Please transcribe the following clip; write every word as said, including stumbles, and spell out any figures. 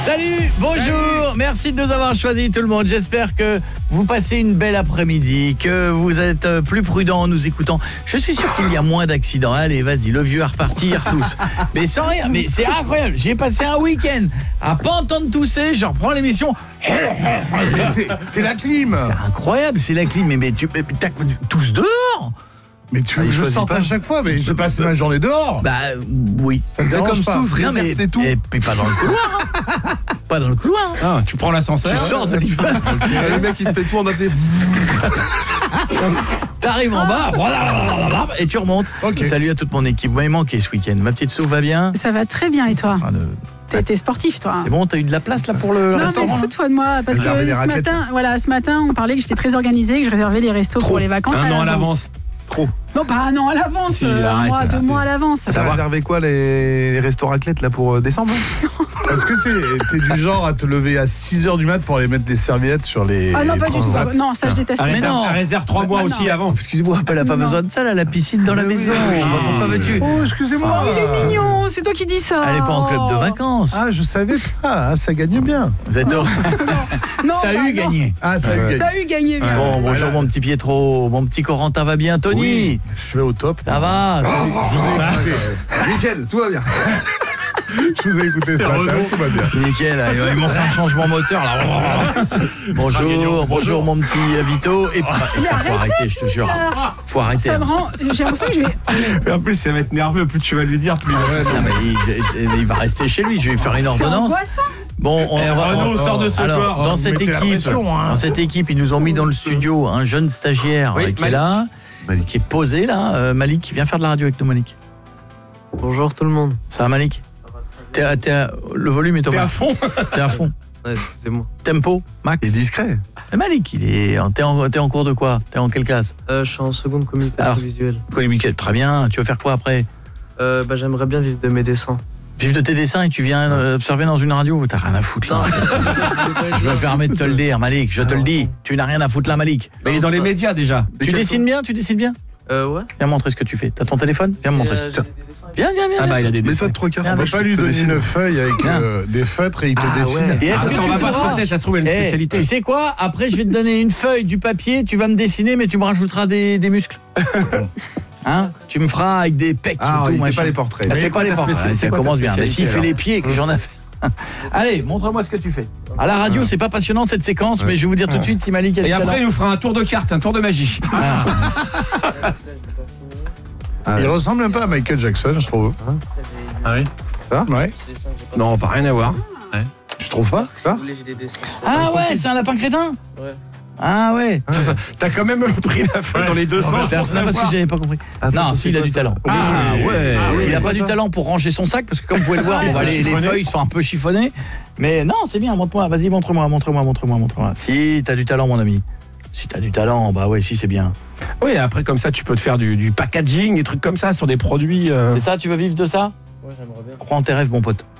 Salut, bonjour, merci de nous avoir choisis tout le monde. J'espère que vous passez une belle après-midi, que vous êtes plus prudents en nous écoutant. Je suis sûr qu'il y a moins d'accidents. Allez, vas-y, le vieux à repartir tous. Mais sans rien, mais c'est incroyable. J'ai passé un week-end à pas entendre tousser, je reprends l'émission. C'est la clim. C'est incroyable, c'est la clim. Mais, mais tu mais, t'as tous dehors. Mais tu veux que je sorte à chaque fois, mais je passe ma journée dehors. Bah oui. Ça me dérange comme pas. Stouff, réserve tes tout. Et puis pas dans le couloir. Hein. Pas dans le couloir. Ah, tu prends l'ascenseur. Tu sors de l'immeuble. Le mec il fait tout en athée. T'arrives en bas et tu remontes. Okay. Salut à toute mon équipe. Vous m'avez manqué ce week-end. Ma petite Sou va bien? Ça va très bien et toi? Ah, de... T'as été sportif toi. C'est bon, t'as eu de la place là pour le non, restaurant? Non mais fous-toi de moi parce que ce matin, voilà, ce matin on parlait que j'étais très organisée, que je réservais les restos Trop. pour les vacances un à an à l'avance. Trop. Non, pas un an à l'avance, Si, euh, un arrête, mois, là. deux mois à l'avance. Ça va réserver quoi les, les restos raclette là pour euh, décembre? Est-ce que c'est t'es du genre à te lever à six heures du mat pour aller mettre des serviettes sur les Ah non, les pas du tout. transats? Non, ça je déteste. Mais non. Elle réserve trois mois Ah, aussi non. avant. Excuse-moi, elle a pas Non. besoin de ça là, la piscine dans la Mais oui, maison. oui, oui. Pourquoi veux-tu? Oh, excusez-moi. Il est mignon, c'est toi qui dis ça. Elle est pas en club de vacances. Ah, je savais pas. Ah, ça gagne bien. Vous êtes heureux? Non, Ça a bah, eu non. gagné. Ah, ça Ouais. gagne. Ça a eu gagné bien. Bon, bonjour Voilà. mon petit Pietro, mon petit Corentin va bien, Tony? Oui, je vais au top. Ça va? Je vous ai écouté. Nickel, tout va bien. Je vous ai écouté ce matin, tout va bien. Nickel, ils m'ont fait un changement moteur là. Bonjour, bonjour mon petit Vito. Et puis, et ça, faut arrêter, je te jure. Faut arrêter. Ça me rend. J'ai l'impression que je vais. Mais en plus, ça va être nerveux. Plus tu vas lui dire, plus il va. Non, mais il, il va rester chez lui, je vais lui faire une C'est ordonnance. angoissant. Bon, on Eh, va Renaud, on- sors de ce alors, corps. dans Vous cette mettez la équipe, pression, hein. dans cette équipe, ils nous ont mis dans le studio un jeune stagiaire Oui, euh, qui Malik. est là, Malik. qui est posé là, euh, Malik, qui vient faire de la radio avec nous, Malik. Bonjour tout le monde. Ça va, Malik? T'es à- t'es à- le volume est au T'es à max. fond. T'es à fond. Ouais, excusez-moi. Tempo, max. Il est discret. Et Malik, il est, t'es en, t'es en cours de quoi? T'es en quelle classe? Euh, je suis en seconde communication Alors, visuelle. Communiquer, très bien. Tu veux faire quoi après? Euh, bah, j'aimerais bien vivre de mes dessins. Vivre de tes dessins et tu viens euh, observer dans une radio? T'as rien à foutre là. Je me permets de te le dire, Malik, je te le dis. Tu n'as rien à foutre là, Malik. Mais il est dans les médias déjà. Tu dessines bien? Tu dessines bien? Euh, ouais. Viens montrer ce que tu fais. T'as ton téléphone? Viens me montrer. Et, ce euh, que- j'ai des dessins. Viens, viens, viens. Ah bah, il a des Mais dessins. toi de trois quarts, Viens, ça On va, va je pas te lui donner dessine. une feuille avec Viens. euh, des feutres et il te Ah dessine. ouais. Et est-ce que Attends, on tu va pas se pourras- passer, ça se trouve, elle a une Eh, spécialité. tu sais quoi? Après, je vais te donner une feuille, du papier, tu vas me dessiner, mais tu me rajouteras des, des muscles. Hein? Tu me feras avec des pecs. Ah, et tout, il fait machin. pas les portraits. Ah, Mais c'est c'est quoi quoi les ta portraits? spécialité? Ça C'est quoi ta commence bien. Mais s'il spécialité, fait les alors pieds et que j'en ai fait. Allez, montre-moi ce que tu fais. À la radio, c'est pas passionnant cette séquence, mais je vais vous dire tout de suite si Malik a Et du après, il talent. nous fera un tour de carte, un tour de magie. Ah, Il ressemble un peu à Michael Jackson, je trouve. Ah oui? Ouais. Non, pas rien à voir. Tu trouves pas Si ça? vous voulez, j'ai des dessins. Ah ouais, c'est un lapin crétin? Ouais. Ah ouais. T'as quand même pris la feuille dans les deux sens. C'est pour ça parce que savoir. j'avais pas compris. Attends, Non, ça, si, c'est il a quoi, du ça? talent. Ah ouais. Il a pas quoi, du ça talent pour ranger son sac parce que comme vous pouvez le voir, Ouais, bon, bah, c'est les, les chiffonné. feuilles sont un peu chiffonnées. Mais non, c'est bien, montre-moi, vas-y, montre-moi, montre-moi, montre-moi, montre-moi. Si, t'as du talent, mon ami. Si t'as du talent, bah ouais, si, c'est bien. Oui, après, comme ça, tu peux te faire du, du packaging, des trucs comme ça, sur des produits. euh, C'est ça, tu veux vivre de ça? Ouais, j'aimerais bien. Crois en tes rêves, mon pote.